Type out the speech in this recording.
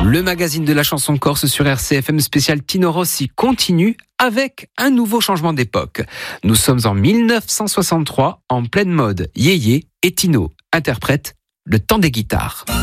Le magazine de la chanson corse sur RCFM spécial Tino Rossi continue avec un nouveau changement d'époque. Nous sommes en 1963, en pleine mode. Yéyé et Tino interprètent Le temps des guitares.